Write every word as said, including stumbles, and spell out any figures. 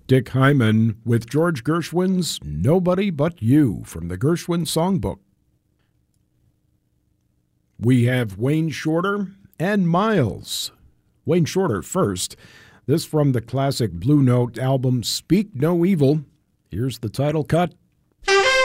Dick Hyman with George Gershwin's Nobody But You from the Gershwin Songbook. We have Wayne Shorter and Miles. Wayne Shorter first. This from the classic Blue Note album Speak No Evil. Here's the title cut.